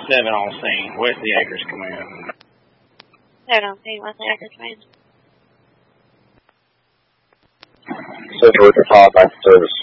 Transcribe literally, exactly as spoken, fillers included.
seven on scene. Wesley Acres Command. seven on scene, Wesley Acres Command. Central with the top, back to service.